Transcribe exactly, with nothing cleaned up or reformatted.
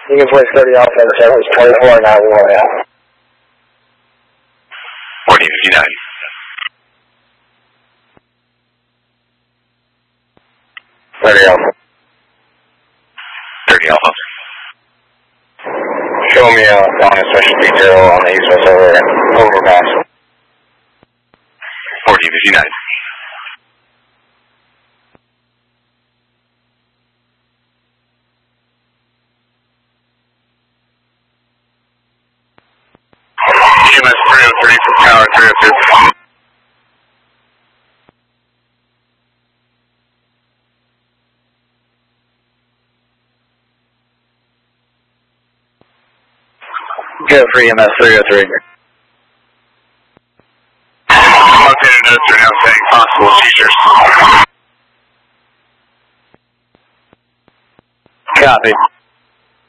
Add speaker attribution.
Speaker 1: Union Force thirty Alpha, the seven was twenty-four, now we want out.
Speaker 2: forty fifty-nine.
Speaker 1: thirty Alpha.
Speaker 2: thirty Alpha.
Speaker 1: Show me a uh, on a special detail on the east west over overpass.
Speaker 2: forty fifty-nine. E M S three oh three from Tower three oh two.
Speaker 1: Go for E M S three oh three.
Speaker 2: Located notes are now saying possible seizures.
Speaker 1: Copy.